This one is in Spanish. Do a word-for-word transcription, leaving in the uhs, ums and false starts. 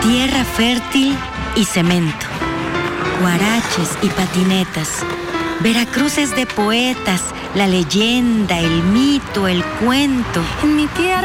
Tierra fértil y cemento, huaraches y patinetas. Veracruz es de poetas, la leyenda, el mito, el cuento. En mi tierra